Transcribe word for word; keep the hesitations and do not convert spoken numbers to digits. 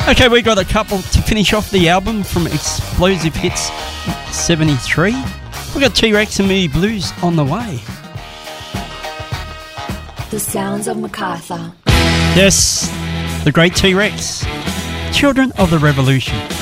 Okay, we got a couple to finish off the album from Explosive Hits seventy-three. We got T-Rex and Moody Blues on the way. The sounds of MacArthur. Yes, the great T-Rex. Children of the Revolution.